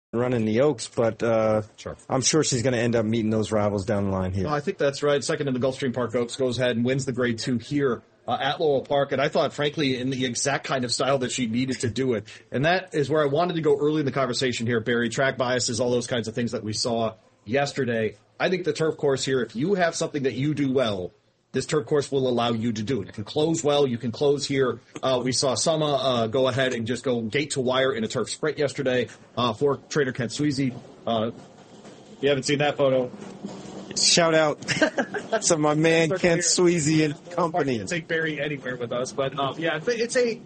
running the Oaks, but Sure. I'm sure she's going to end up meeting those rivals down the line here. No, I think that's right. Second in the Gulfstream Park Oaks goes ahead and wins the Grade 2 here at Laurel Park. And I thought, frankly, in the exact kind of style that she needed to do it. And that is where I wanted to go early in the conversation here, Barry. Track biases, all those kinds of things that we saw yesterday. I think the turf course here, if you have something that you do well, this turf course will allow you to do it. You can close well. You can close here. We saw Sama go ahead and just go gate to wire in a turf sprint yesterday for trainer Kent Sweezy. You haven't seen that photo. Shout out to my man Kent Sweezy and company. Take Barry anywhere with us, but yeah, it's a.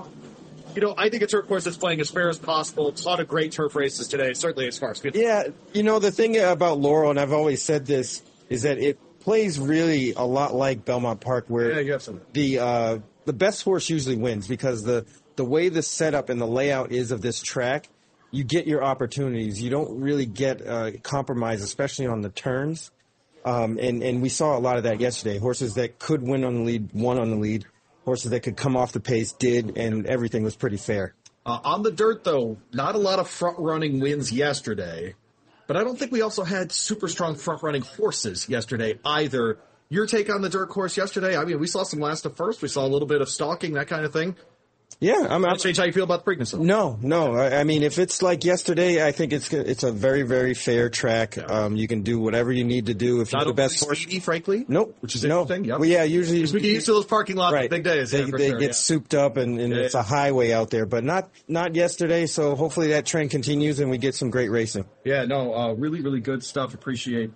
I think a turf course that's playing as fair as possible. A lot of great turf races today, certainly as far as good. Yeah, the thing about Laurel, and I've always said this, is that it plays really a lot like Belmont Park, where you have some. The best horse usually wins because the way the setup and the layout is of this track, you get your opportunities. You don't really get compromise, especially on the turns. And we saw a lot of that yesterday. Horses that could win on the lead, won on the lead. Horses that could come off the pace did, and everything was pretty fair. On the dirt, though, not a lot of front-running wins yesterday. But I don't think we also had super strong front-running horses yesterday either. Your take on the dirt course yesterday? I mean, we saw some last to first. We saw a little bit of stalking, that kind of thing. Yeah, I'm change how you feel about the Preakness. No. I mean, if it's like yesterday, I think it's a very, very fair track. You can do whatever you need to do. If you're the best horse, frankly. Nope. Which is interesting. Yep. Well, yeah, usually we get used to those parking lots right. on big days. They get souped up, and it's a highway out there. But not yesterday. So hopefully that trend continues, and we get some great racing. Yeah, no, really, really good stuff. Appreciate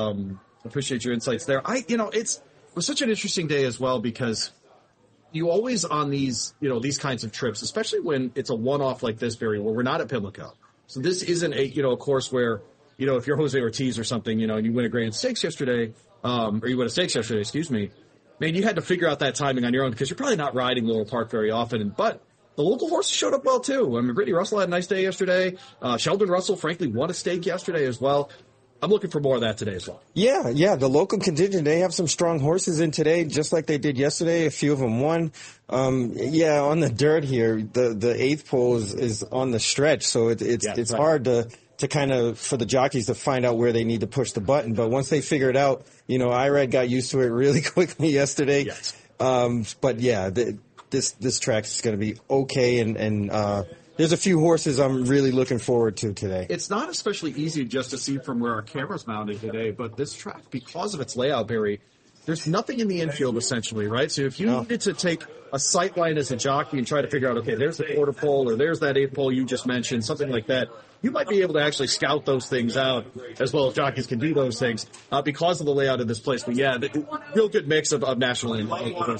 your insights there. It was such an interesting day as well because you always on these kinds of trips, especially when it's a one-off like this, Barry, where we're not at Pimlico. So this isn't a course where, if you're Jose Ortiz or something, and you win a Grand Stakes yesterday, or you win a Stakes yesterday, excuse me, man, you had to figure out that timing on your own because you're probably not riding Laurel Park very often. But the local horses showed up well, too. I mean, Brittany Russell had a nice day yesterday. Sheldon Russell, frankly, won a stake yesterday as well. I'm looking for more of that today as well. Yeah. The local contingent, they have some strong horses in today, just like they did yesterday. A few of them won. On the dirt here, the eighth pole is on the stretch, so it's hard to kind of, for the jockeys to find out where they need to push the button. But once they figure it out, IRAD got used to it really quickly yesterday. Yes. But yeah, this track is going to be okay, and there's a few horses I'm really looking forward to today. It's not especially easy just to see from where our camera's mounted today, but this track, because of its layout, Barry, there's nothing in the infield essentially, right? So if you needed to take a sight line as a jockey and try to figure out, okay, there's the quarter pole or there's that eighth pole you just mentioned, something like that, you might be able to actually scout those things out as well as jockeys can do those things because of the layout of this place. But yeah, real good mix of national and local.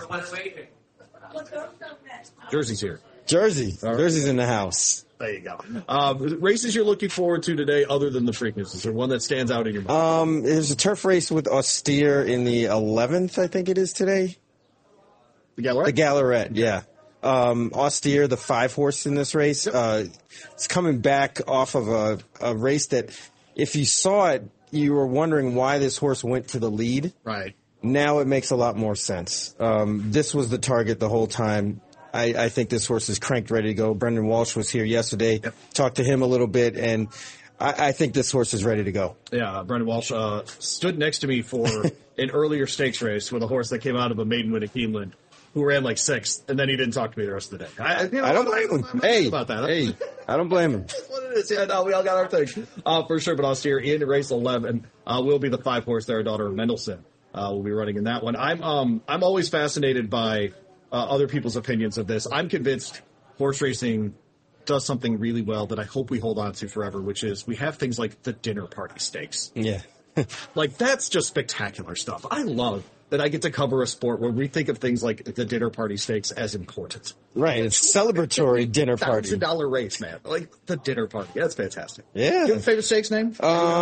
Jersey's here. Jersey's in the house. There you go. Races you're looking forward to today other than the Preakness? Is there one that stands out in your mind? There's a turf race with Austere in the 11th, I think it is today. The Gallarette? The Gallarette, yeah. Austere, the 5-horse in this race, it's coming back off of a race that, if you saw it, you were wondering why this horse went to the lead. Right. Now it makes a lot more sense. This was the target the whole time. I think this horse is cranked, ready to go. Brendan Walsh was here yesterday, talked to him a little bit, and I think this horse is ready to go. Yeah, Brendan Walsh stood next to me for an earlier stakes race with a horse that came out of a maiden win at Keeneland, who ran like 6th, and then he didn't talk to me the rest of the day. I don't blame him. I don't blame him. That's what it is. Yeah, no, we all got our thing. For sure, but Austere in race 11 will be the 5-horse there, daughter of Mendelssohn. Will be running in that one. I'm always fascinated by other people's opinions of this. I'm convinced horse racing does something really well that I hope we hold on to forever, which is we have things like the dinner party stakes. Yeah. Like, that's just spectacular stuff. I love that I get to cover a sport where we think of things like the dinner party stakes as important. Right. It's celebratory dinner party. $1,000 race, man. Like, the dinner party. That's fantastic. Yeah. You have a favorite stakes name?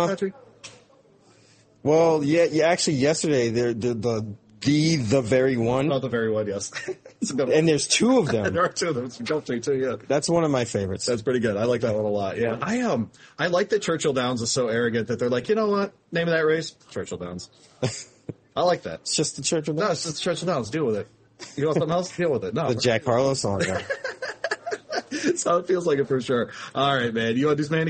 Well, yeah. Actually, yesterday, the very one. Oh, the very one, yes. And there's 2 of them. There are 2 of them. It's Gulfstream too, yeah. That's one of my favorites. That's pretty good. I like that one a lot. Yeah. I like that Churchill Downs is so arrogant that they're like, you know what? Name of that race? Churchill Downs. I like that. It's just the Churchill Downs. No, it's just the Churchill Downs. Deal with it. You want something else? Deal with it. No. The Jack Harlow song. So it feels like it for sure. All right, man. You want to do some